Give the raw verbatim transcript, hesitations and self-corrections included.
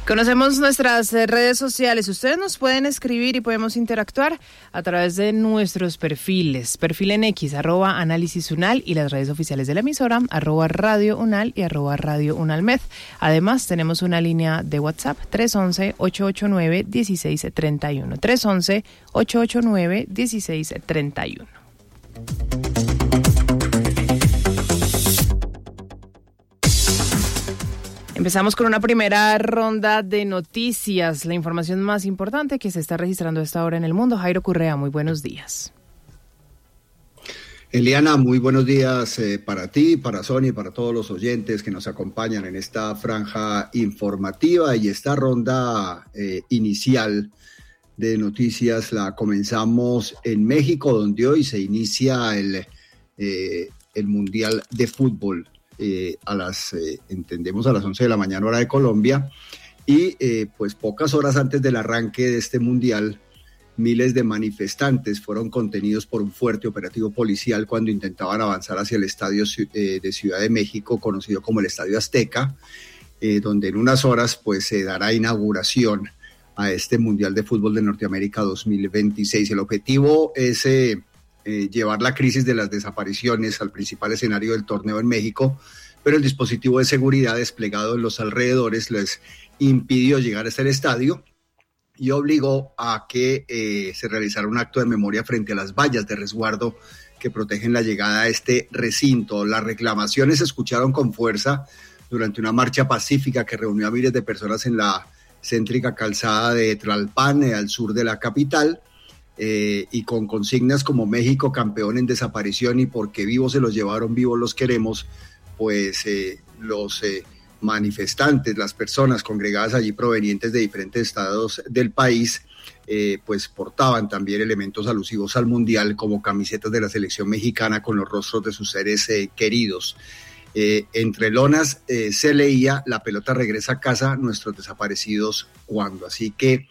Conocemos nuestras redes sociales. Ustedes nos pueden escribir y podemos interactuar a través de nuestros perfiles. Perfil en X, arroba Análisis Unal, y las redes oficiales de la emisora, arroba Radio Unal y arroba Radio Unalmed. Además, tenemos una línea de WhatsApp, tres once, ocho ocho nueve, dieciséis treinta y uno. tres once, ocho ocho nueve, dieciséis treinta y uno. Empezamos con una primera ronda de noticias, la información más importante que se está registrando a esta hora en el mundo. Jairo Correa, muy buenos días. Eliana, muy buenos días eh, para ti, para Sonia y para todos los oyentes que nos acompañan en esta franja informativa, y esta ronda eh, inicial de noticias la comenzamos en México, donde hoy se inicia el, eh, el Mundial de Fútbol. Eh, a las, eh, entendemos, a las once de la mañana hora de Colombia, y eh, pues pocas horas antes del arranque de este mundial, miles de manifestantes fueron contenidos por un fuerte operativo policial cuando intentaban avanzar hacia el estadio eh, de Ciudad de México, conocido como el Estadio Azteca, eh, donde en unas horas pues se dará inauguración a este Mundial de Fútbol de Norteamérica dos mil veintiséis. El objetivo es eh, Eh, llevar la crisis de las desapariciones al principal escenario del torneo en México, pero el dispositivo de seguridad desplegado en los alrededores les impidió llegar hasta el estadio y obligó a que eh, se realizara un acto de memoria frente a las vallas de resguardo que protegen la llegada a este recinto. Las reclamaciones se escucharon con fuerza durante una marcha pacífica que reunió a miles de personas en la céntrica calzada de Tlalpan, eh, al sur de la capital. Eh, y con consignas como México campeón en desaparición y porque vivos se los llevaron, vivos los queremos, pues eh, los eh, manifestantes, las personas congregadas allí provenientes de diferentes estados del país, eh, pues portaban también elementos alusivos al mundial, como camisetas de la selección mexicana con los rostros de sus seres eh, queridos. Eh, entre lonas eh, se leía: la pelota regresa a casa, nuestros desaparecidos cuándo. Así que